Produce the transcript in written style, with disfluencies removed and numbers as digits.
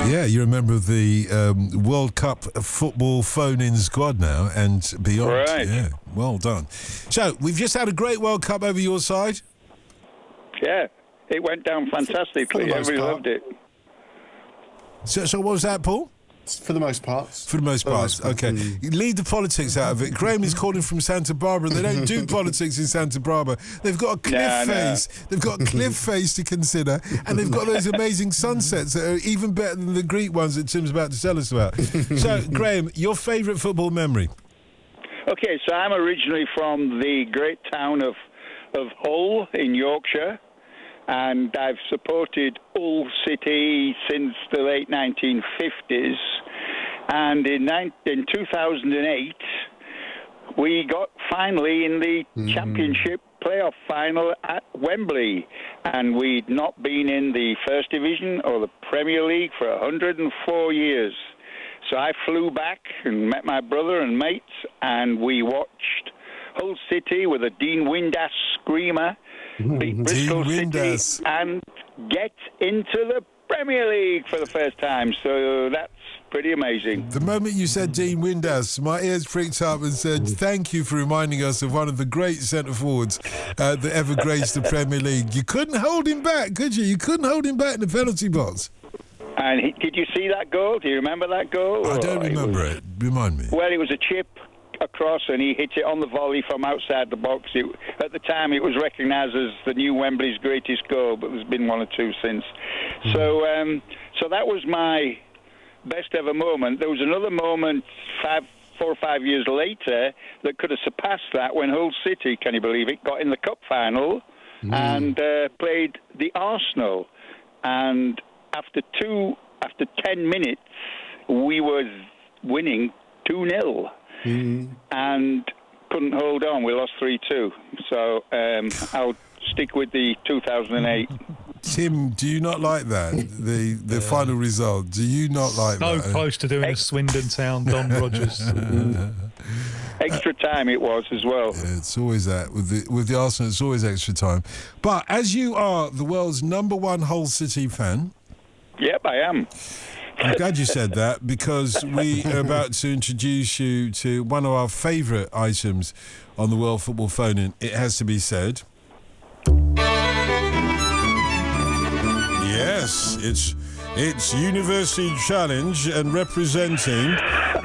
Yeah, you're a member of the World Cup football phone-in squad now and beyond. Right. Yeah, well done. So, we've just had a great World Cup over your side. Yeah, it went down fantastically. Everybody loved it. So what was that, Paul? For the most part. For the most part, okay. Leave the politics out of it. Graham is calling from Santa Barbara. They don't do politics in Santa Barbara. They've got a cliff face. They've got a cliff face to consider, and they've got those amazing sunsets that are even better than the Greek ones that Tim's about to tell us about. So, Graham, your favourite football memory? Okay, so I'm originally from the great town of Hull in Yorkshire, and I've supported Hull City since the late 1950s. And in 2008, we got finally in the Championship playoff final at Wembley. And we'd not been in the First Division or the Premier League for 104 years. So I flew back and met my brother and mates, and we watched Hull City with a Dean Windass screamer beat Bristol City and get into the Premier League for the first time. So that's pretty amazing. The moment you said Dean Windass, my ears pricked up and said, thank you for reminding us of one of the great centre-forwards that ever graced the Premier League. You couldn't hold him back, could you? You couldn't hold him back in the penalty box. And did you see that goal? Do you remember that goal? I don't remember it. Remind me. Well, it was a chip across, and he hit it on the volley from outside the box. At the time, it was recognised as the new Wembley's greatest goal, but there's been one or two since. So that was my best ever moment. There was another moment 4 or 5 years later that could have surpassed that when Hull City, can you believe it, got in the cup final and played the Arsenal. And after 10 minutes, we were winning 2-0. And couldn't hold on. We lost 3-2. So I'll stick with the 2008. Tim, do you not like that? The final result. Do you not like that? So close to doing a Swindon Town Don Rogers. Extra time it was as well. Yeah, it's always that with the Arsenal. It's always extra time. But as you are the world's #1 Hull City fan. Yep, I am. I'm glad you said that, because we are about to introduce you to one of our favourite items on the World Football Phone-In. It has to be said. Yes, it's University Challenge, and representing